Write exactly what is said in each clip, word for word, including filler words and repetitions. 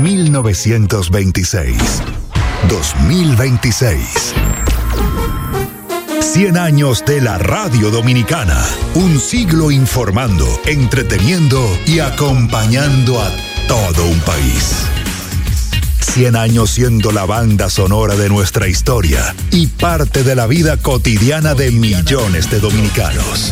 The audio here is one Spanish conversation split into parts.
mil novecientos veintiséis, dos mil veintiséis. cien años de la radio dominicana. Un siglo informando, entreteniendo y acompañando a todo un país. cien años siendo la banda sonora de nuestra historia y parte de la vida cotidiana de millones de dominicanos.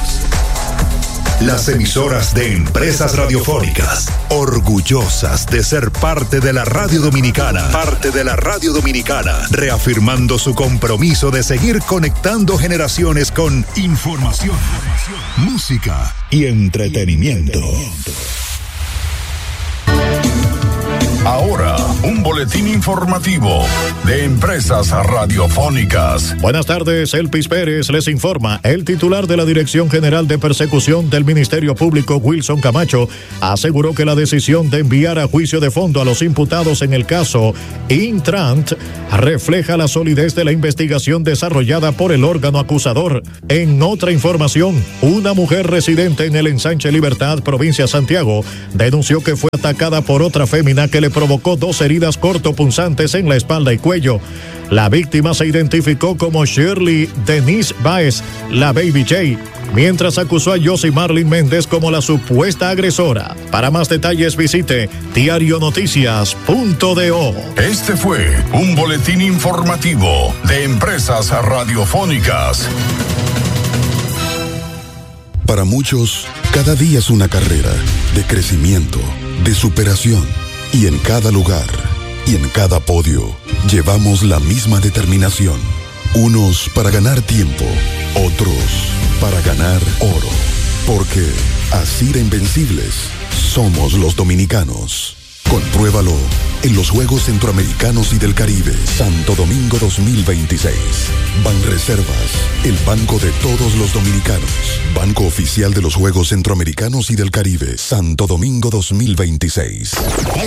Las emisoras de Empresas Radiofónicas, orgullosas de ser parte de la radio dominicana, parte de la radio dominicana, reafirmando su compromiso de seguir conectando generaciones con información, música y entretenimiento. Ahora, un boletín informativo de Empresas Radiofónicas. Buenas tardes, Elpis Pérez les informa. El titular de la Dirección General de Persecución del Ministerio Público, Wilson Camacho, aseguró que la decisión de enviar a juicio de fondo a los imputados en el caso Intrant refleja la solidez de la investigación desarrollada por el órgano acusador. En otra información, una mujer residente en el Ensanche Libertad, provincia de Santiago, denunció que fue atacada por otra fémina que le provocó dos heridas cortopunzantes en la espalda y cuello. La víctima se identificó como Shirley Denise Baez, la Baby J, mientras acusó a Josie Marlin Méndez como la supuesta agresora. Para más detalles visite diario noticias punto do. Este fue un boletín informativo de Empresas Radiofónicas. Para muchos, cada día es una carrera de crecimiento, de superación. Y en cada lugar, y en cada podio, llevamos la misma determinación. Unos para ganar tiempo, otros para ganar oro. Porque así de invencibles somos los dominicanos. Compruébalo en los Juegos Centroamericanos y del Caribe, Santo Domingo dos mil veintiséis. Banreservas, el banco de todos los dominicanos. Banco oficial de los Juegos Centroamericanos y del Caribe, Santo Domingo dos mil veintiséis.